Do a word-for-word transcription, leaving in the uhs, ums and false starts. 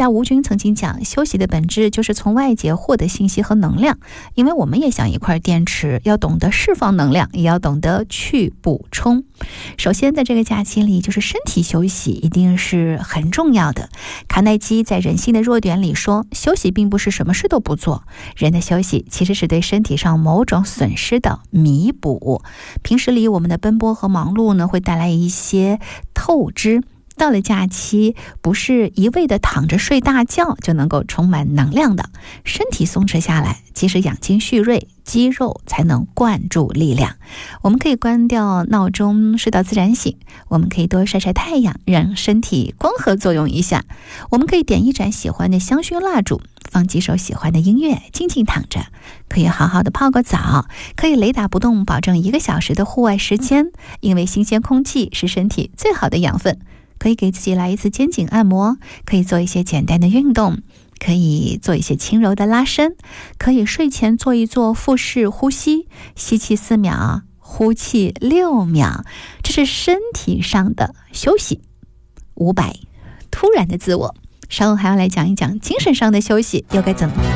家吴军曾经讲，休息的本质就是从外界获得信息和能量，因为我们也像一块电池，要懂得释放能量，也要懂得去补充。首先在这个假期里，就是身体休息一定是很重要的。卡耐基在《人性的弱点》里说，休息并不是什么事都不做，人的休息其实是对身体上某种损失的弥补。平时里我们的奔波和忙碌呢，会带来一些透支，到了假期，不是一味的躺着睡大觉就能够充满能量的，身体松弛下来，即使养精蓄锐，肌肉才能灌注力量。我们可以关掉闹钟，睡到自然醒，我们可以多晒晒太阳，让身体光合作用一下，我们可以点一盏喜欢的香薰蜡烛，放几首喜欢的音乐，静静躺着，可以好好的泡个澡，可以雷打不动保证一个小时的户外时间，因为新鲜空气是身体最好的养分。可以给自己来一次肩颈按摩，可以做一些简单的运动，可以做一些轻柔的拉伸，可以睡前做一做腹式呼吸，吸气四秒，呼气六秒，这是身体上的休息。五百，突然的自我，稍后还要来讲一讲精神上的休息又该怎么